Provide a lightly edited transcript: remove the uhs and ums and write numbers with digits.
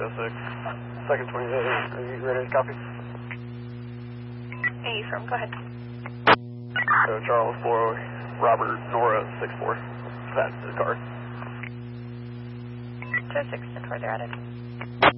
6, second 28, are you ready to copy? Hey, firm, go ahead. So Charles 4, Robert Nora 6-4, that's the card. 206, and where they're at it.